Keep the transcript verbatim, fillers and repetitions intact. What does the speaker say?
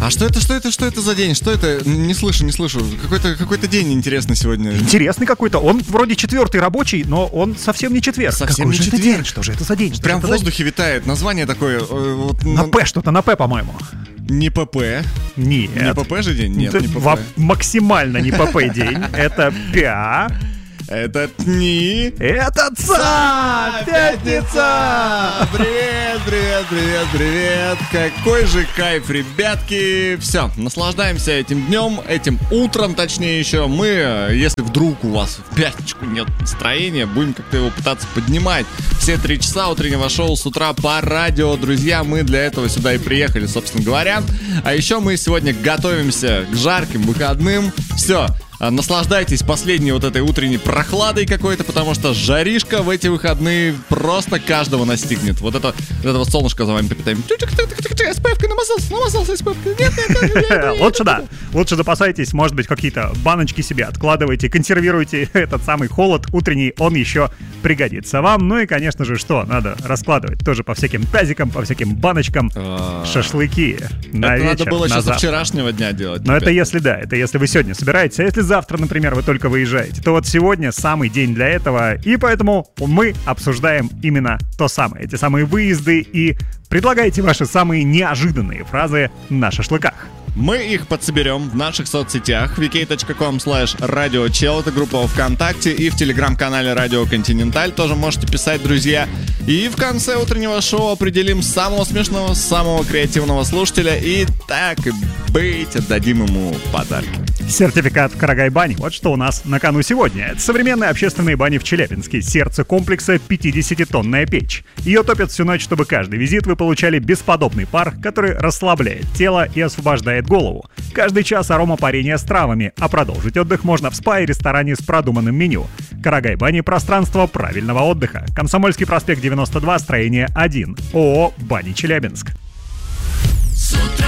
А что это, что это, что это за день? Что это? Не слышу, не слышу. Какой-то, какой-то день интересный сегодня. Интересный какой-то. Он вроде четвертый рабочий, но он совсем не четверг. Совсем Какой не же четверг. это день? Что же это за день? Что Прям в это за воздухе витает. Название такое. э, Вот, день? На на- П что-то, на П, по-моему. Не ПП. Нет. Не ПП же день? Нет, Это не ПП. во- максимально не ПП день. Это Пя. Это ТНИ. Это ЦА! Пятница! Привет, привет, привет, привет. Какой же кайф, ребятки. Все, наслаждаемся этим днем, этим утром, точнее еще. Мы, если вдруг у вас в пятничку нет настроения, будем как-то его пытаться поднимать. Все три часа утреннего шоу с утра по радио. Друзья, мы для этого сюда и приехали, собственно говоря. А еще мы сегодня готовимся к жарким выходным. Все. Наслаждайтесь последней вот этой утренней прохладой какой-то, потому что жаришка в эти выходные просто каждого настигнет. Вот это, вот это вот солнышко за вами припитаем. эс пэ эф-кой намазался, намазался эс пэ эф-кой. Нет, нет, нет, нет. Лучше да. Лучше запасайтесь, может быть, какие-то баночки себе откладывайте, консервируйте этот самый холод утренний, он еще пригодится вам. Ну и, конечно же, что надо раскладывать тоже по всяким тазикам, по всяким баночкам, шашлыки на Это вечер, надо было на сейчас со завтра. вчерашнего дня делать. Но это ребят. если да, это если вы сегодня собираетесь. А если завтра, например, вы только выезжаете, то вот сегодня самый день для этого. И поэтому мы обсуждаем именно то самое, эти самые выезды, и предлагаете ваши самые неожиданные фразы на шашлыках. Мы их подсоберем в наших соцсетях ви кей точка ком слэш радиочел, это группа ВКонтакте, и в телеграм-канале Радио Континенталь тоже можете писать, друзья. И в конце утреннего шоу определим самого смешного, самого креативного слушателя, и так и быть, отдадим ему подарки. Сертификат в Карагай-бане. Вот что у нас на кону сегодня. Это современные общественные бани в Челябинске. Сердце комплекса — пятидесятитонная печь. Ее топят всю ночь, чтобы каждый визит вы получали бесподобный пар, который расслабляет тело и освобождает голову. Каждый час арома парения с травами, а продолжить отдых можно в спа и ресторане с продуманным меню. Карагай-бани — пространство правильного отдыха. Комсомольский проспект девяносто два, строение один. ООО «Бани Челябинск». С утра